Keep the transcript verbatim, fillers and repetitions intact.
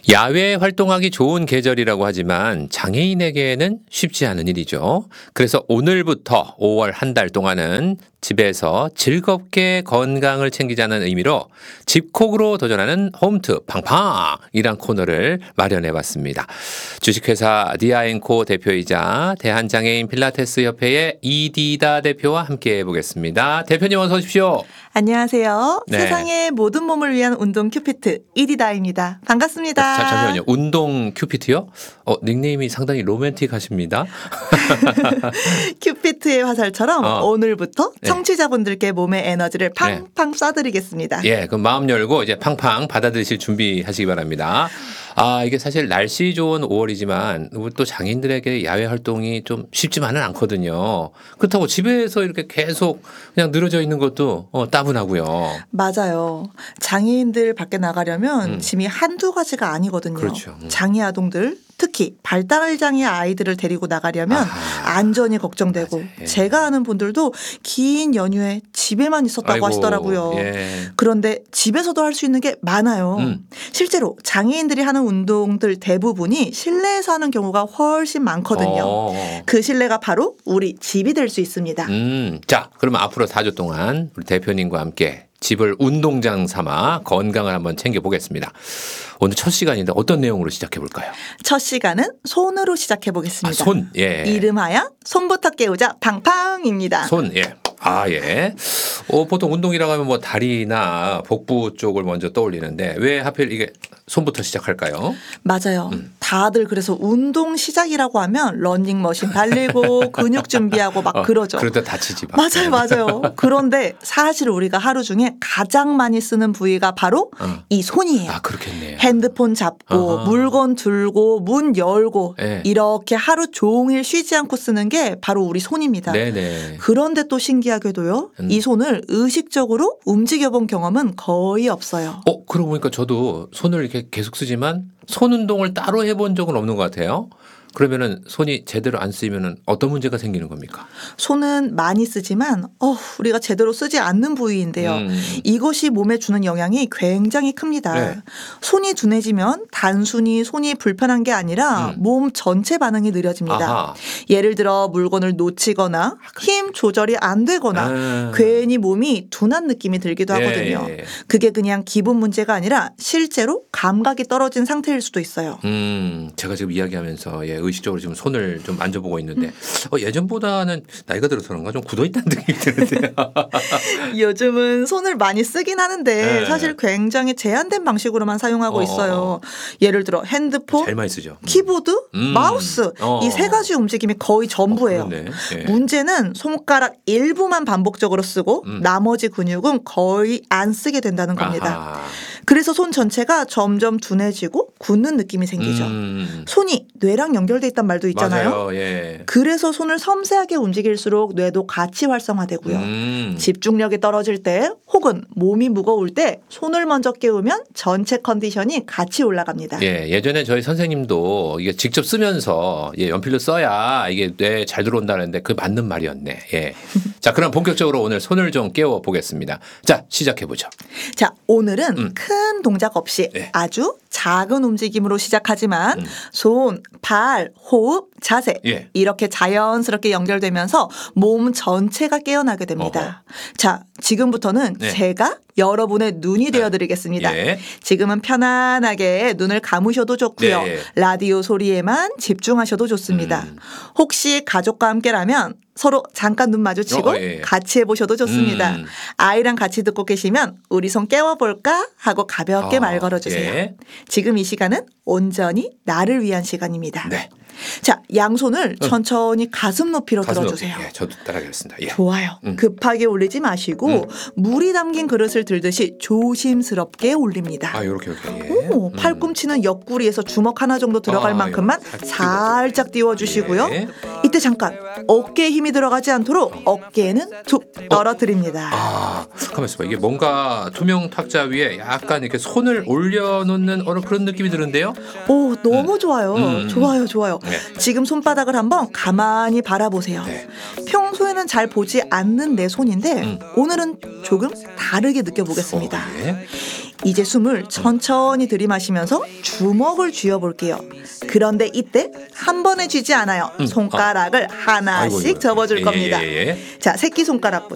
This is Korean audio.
야외 활동하기 좋은 계절이라고 하지만 장애인에게는 쉽지 않은 일이죠. 그래서 오늘부터 오월 한 달 동안은 집에서 즐겁게 건강을 챙기자는 의미로 집콕으로 도전하는 홈트 팡팡이란 코너를 마련해 봤습니다. 주식회사 디아앤코 대표이자 대한장애인 필라테스 협회의 이디다 대표와 함께 해보겠습니다. 대표님 어서 오십시오. 안녕하세요. 네. 세상의 모든 몸을 위한 운동 큐피트 이디다입니다. 반갑습니다. 자, 잠시만요. 운동 큐피트요? 어, 닉네임이 상당히 로맨틱하십니다. 큐피트의 화살처럼 어. 오늘부터 네. 청취자분들께 몸의 에너지를 팡팡 쏴드리겠습니다. 예, 그럼 마음 열고 이제 팡팡 받아들이실 준비하시기 바랍니다. 아, 이게 사실 날씨 좋은 오월이지만 또 장애인들에게 야외 활동이 좀 쉽지만은 않거든요. 그렇다고 집에서 이렇게 계속 그냥 늘어져 있는 것도 어, 따분하고요. 맞아요. 장애인들 밖에 나가려면 음. 짐이 한두 가지가 아니거든요. 그렇죠. 음. 장애 아동들 특히 발달장애 아이들을 데리고 나가려면 아하. 안전이 걱정되고 맞아요. 예. 제가 아는 분들도 긴 연휴에 집에만 있었다고 아이고, 하시더라고요. 예. 그런데 집에서도 할 수 있는 게 많아요. 음. 실제로 장애인들이 하는 운동들 대부분이 실내에서 하는 경우가 훨씬 많거든요. 어. 그 실내가 바로 우리 집이 될 수 있습니다. 음, 자, 그러면 앞으로 사 주 동안 우리 대표님과 함께 집을 운동장 삼아 건강을 한번 챙겨보겠습니다. 오늘 첫 시간인데 어떤 내용으로 시작해볼까요? 첫 시간은 손으로 시작해 보겠습니다. 아, 손, 예. 이름하여 손부터 깨우자 팡팡입니다. 손, 예. 아, 예. 어, 보통 운동이라고 하면 뭐 다리나 복부 쪽을 먼저 떠올리는데 왜 하필 이게 손부터 시작할까요? 맞아요. 음. 다들 그래서 운동 시작이라고 하면 러닝머신 달리고 근육 준비하고 막 어, 그러죠. 그러다 다치지 마. 맞아요, 맞아요. 그런데 사실 우리가 하루 중에 가장 많이 쓰는 부위가 바로 어. 이 손이에요. 아, 그렇겠네요. 핸드폰 잡고 아하. 물건 들고 문 열고 네. 이렇게 하루 종일 쉬지 않고 쓰는 게 바로 우리 손입니다. 네네. 그런데 또 신기하게도요. 음. 이 손을 의식적으로 움직여 본 경험은 거의 없어요. 어, 그러고 보니까 저도 손을 이렇게 계속 쓰지만 손 운동을 따로 해본 적은 없는 것 같아요. 그러면은 손이 제대로 안 쓰이면은 어떤 문제가 생기는 겁니까? 손은 많이 쓰지만 어, 우리가 제대로 쓰지 않는 부위인데요. 음. 이것이 몸에 주는 영향이 굉장히 큽니다. 네. 손이 둔해지면 단순히 손이 불편한 게 아니라 음. 몸 전체 반응이 느려집니다. 아하. 예를 들어 물건을 놓치거나 힘 조절이 안 되거나 아. 괜히 몸이 둔한 느낌이 들기도 예, 하거든요. 예. 그게 그냥 기분 문제가 아니라 실제로 감각이 떨어진 상태일 수도 있어요. 음, 제가 지금 이야기하면서 예, 의식적으로 지금 손을 좀 만져보고 있는데 어, 예전보다는 나이가 들어서 그런가 좀 굳어있다는 느낌이 드는데요. 요즘은 손을 많이 쓰긴 하는데 네. 사실 굉장히 제한된 방식으로만 사용하고 어. 있어요. 예를 들어 핸드폰, 제일 많이 쓰죠. 음. 키보드, 음. 마우스 어. 이 세 가지 움직임이 거의 전부예요. 어, 그러네. 예. 문제는 손가락 일부만 반복적으로 쓰고 음. 나머지 근육은 거의 안 쓰게 된다는 겁니다. 아하. 그래서 손 전체가 점점 둔해지고 굳는 느낌이 생기죠. 음. 손이 뇌랑 연결돼 있단 말도 있잖아요. 맞아요. 예. 그래서 손을 섬세하게 움직일수록 뇌도 같이 활성화되고요. 음. 집중력이 떨어질 때 혹은 몸이 무거울 때 손을 먼저 깨우면 전체 컨디션이 같이 올라갑니다. 예, 예전에 저희 선생님도 이게 직접 쓰면서 예, 연필로 써야 이게 뇌에 잘 들어온다는데 그 맞는 말이었네. 예. 자, 그럼 본격적으로 오늘 손을 좀 깨워 보겠습니다. 자, 시작해 보죠. 자, 오늘은 음. 큰 동작 없이 네. 아주 작은 움직임으로 시작하지만 음. 손, 발, 호흡, 자세 예. 이렇게 자연스럽게 연결되면서 몸 전체가 깨어나게 됩니다. 자, 지금부터는 네. 제가 여러분의 눈이 되어드리겠습니다. 예. 지금은 편안하게 눈을 감으셔도 좋고요. 네. 라디오 소리에만 집중하셔도 좋습니다. 음. 혹시 가족과 함께라면 서로 잠깐 눈 마주치고 어, 예. 같이 해보셔도 좋습니다. 음. 아이랑 같이 듣고 계시면 우리 손 깨워볼까 하고 가볍게 아, 말 걸어주세요. 예. 지금 이 시간은 온전히 나를 위한 시간입니다. 네. 자, 양손을 천천히 가슴 높이로 가슴 들어주세요. 높이. 예, 저도 따라하겠습니다. 예. 좋아요. 음. 급하게 올리지 마시고 음. 물이 담긴 그릇을 들듯이 조심스럽게 올립니다. 아, 요렇게 요렇게. 예. 오, 음. 팔꿈치는 옆구리에서 주먹 하나 정도 들어갈 아, 만큼만 예. 살짝 띄워주시고요. 예. 이때 잠깐 어깨에 힘이 들어가지 않도록 어깨에는 툭 떨어뜨립니다. 아, 가만 있어봐. 이게 뭔가 투명 탁자 위에 약간 이렇게 손을 올려놓는 어느 그런 느낌이 드는데요. 오, 너무 좋아요. 음. 좋아요, 좋아요. 네. 지금 손바닥을 한번 가만히 바라보세요. 네. 평소에는 잘 보지 않는 내 손인데 음. 오늘은 조금 다르게 느껴보겠습니다. 어, 예. 이제 숨을 천천히 들이마시면서 주먹을 쥐어볼게요. 그런데 이때 한 번에 쥐지 않아요. 음, 손가락을 하나씩 아이고, 접어줄 예, 겁니다. 예, 예. 자, 새끼손가락부터